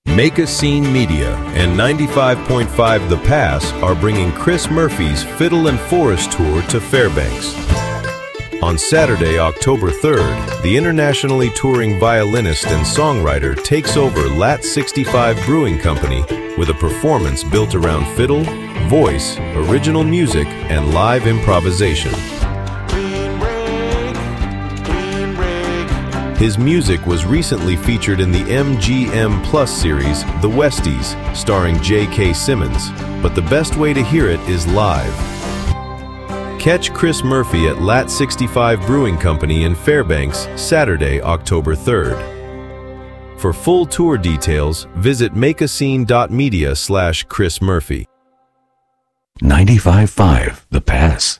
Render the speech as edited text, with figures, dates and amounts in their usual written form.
Make a Scene Media and 95.5 The Pass are bringing Chris Murphy's Fiddle and Forest Tour to Fairbanks. On Saturday, October 3rd, the internationally touring violinist and songwriter takes over Lat 65 Brewing Company with a performance built around fiddle, voice, original music, and live improvisation. His music was recently featured in the MGM Plus series, The Westies, starring J.K. Simmons, but the best way to hear it is live. Catch Chris Murphy at Lat 65 Brewing Company in Fairbanks, Saturday, October 3rd. For full tour details, visit makeascene.media/Chris Murphy. 95.5 The Pass.